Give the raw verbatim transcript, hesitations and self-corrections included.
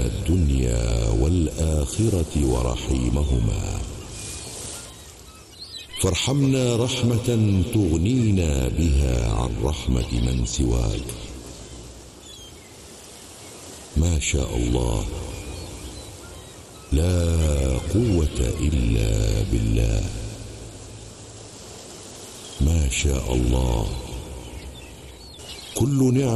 الدنيا والآخرة ورحيمهما، فارحمنا رحمة تغنينا بها عن رحمة من سواك. ما شاء الله، لا قوة إلا بالله. ما شاء الله، كل نعمة